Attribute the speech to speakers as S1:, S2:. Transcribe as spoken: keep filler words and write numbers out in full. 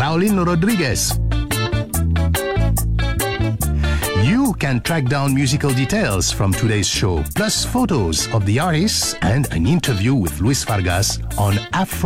S1: Raulin Rodriguez. You can track down musical details from today's show, plus photos of the artists and an interview with Luis Vargas on Afro